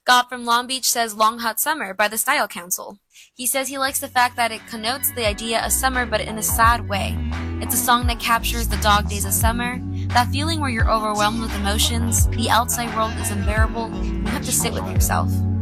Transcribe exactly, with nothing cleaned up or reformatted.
Scott from Long Beach says Long Hot Summer by the Style Council. He says he likes the fact that it connotes the idea of summer but in a sad way. It's a song that captures the dog days of summer, that feeling where you're overwhelmed with emotions, the outside world is unbearable, you have to sit with yourself.